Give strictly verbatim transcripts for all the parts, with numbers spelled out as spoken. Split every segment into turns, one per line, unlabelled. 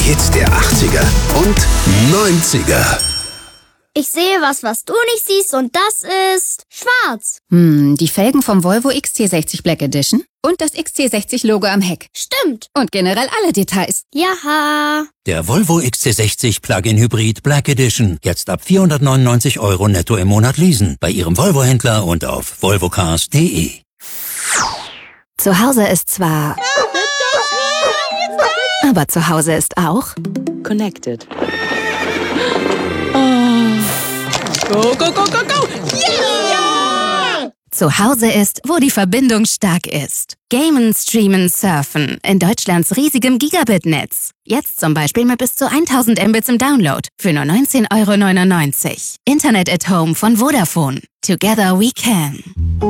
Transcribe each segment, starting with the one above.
Hits der achtziger und neunziger.
Ich sehe was, was du nicht siehst, und das ist schwarz.
Hm, die Felgen vom Volvo X C sechzig Black Edition und das X C sechzig Logo am Heck.
Stimmt.
Und generell alle Details.
Jaha.
Der Volvo X C sechzig Plug-in Hybrid Black Edition. Jetzt ab vierhundertneunundneunzig Euro netto im Monat leasen. Bei Ihrem Volvo-Händler und auf volvocars punkt de.
Zu Hause ist zwar... aber zu Hause ist auch...
Connected.
Go, go, go, go, go! Yeah!
Zu Hause ist, wo die Verbindung stark ist. Gamen, streamen, surfen. In Deutschlands riesigem Gigabit-Netz. Jetzt zum Beispiel mit bis zu tausend Mbits im Download. Für nur neunzehn Euro neunundneunzig. Internet at Home von Vodafone. Together we can.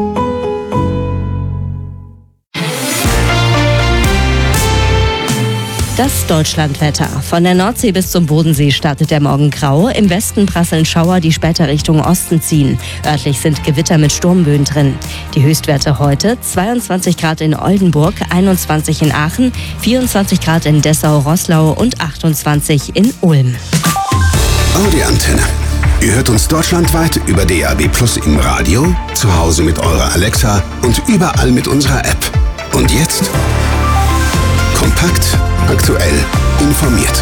Das Deutschlandwetter. Von der Nordsee bis zum Bodensee startet der Morgen grau. Im Westen prasseln Schauer, die später Richtung Osten ziehen. Örtlich sind Gewitter mit Sturmböen drin. Die Höchstwerte heute: zweiundzwanzig Grad in Oldenburg, einundzwanzig in Aachen, vierundzwanzig Grad in Dessau-Roßlau und achtundzwanzig in Ulm.
Audi Antenne. Ihr hört uns deutschlandweit über D A B Plus im Radio, zu Hause mit eurer Alexa und überall mit unserer App. Und jetzt kompakt, aktuell, informiert.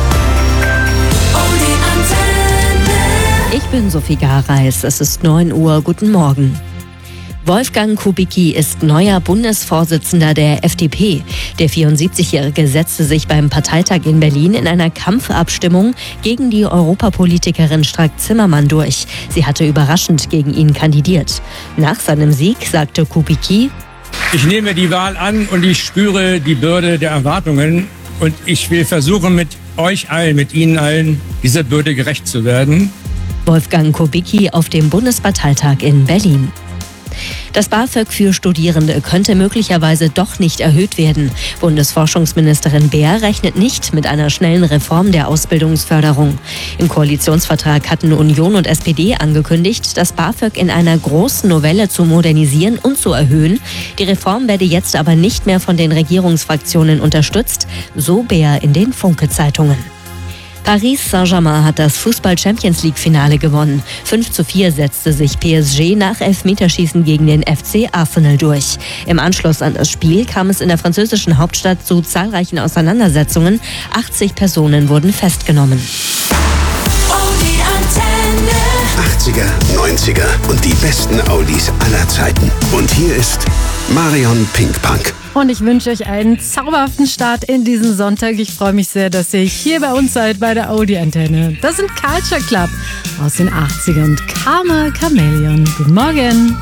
Ich bin Sophie Gareis. Es ist neun Uhr. Guten Morgen. Wolfgang Kubicki ist neuer Bundesvorsitzender der F D P. Der vierundsiebzigjährige setzte sich beim Parteitag in Berlin in einer Kampfabstimmung gegen die Europapolitikerin Strack-Zimmermann durch. Sie hatte überraschend gegen ihn kandidiert. Nach seinem Sieg sagte Kubicki:
Ich nehme die Wahl an und ich spüre die Bürde der Erwartungen. Und ich will versuchen, mit euch allen, mit Ihnen allen, dieser Bürde gerecht zu werden.
Wolfgang Kubicki auf dem Bundesparteitag in Berlin. Das BAföG für Studierende könnte möglicherweise doch nicht erhöht werden. Bundesforschungsministerin Beer rechnet nicht mit einer schnellen Reform der Ausbildungsförderung. Im Koalitionsvertrag hatten Union und S P D angekündigt, das BAföG in einer großen Novelle zu modernisieren und zu erhöhen. Die Reform werde jetzt aber nicht mehr von den Regierungsfraktionen unterstützt, so Beer in den Funke-Zeitungen. Paris Saint-Germain hat das Fußball-Champions-League-Finale gewonnen. fünf zu vier setzte sich P S G nach Elfmeterschießen gegen den F C Arsenal durch. Im Anschluss an das Spiel kam es in der französischen Hauptstadt zu zahlreichen Auseinandersetzungen. achtzig Personen wurden festgenommen.
achtziger, neunziger und die besten Audis aller Zeiten. Und hier ist Marion Pinkpunk.
Und ich wünsche euch einen zauberhaften Start in diesen Sonntag. Ich freue mich sehr, dass ihr hier bei uns seid bei der Audi-Antenne. Das sind Culture Club aus den achtzigern und Karma Chameleon. Guten Morgen.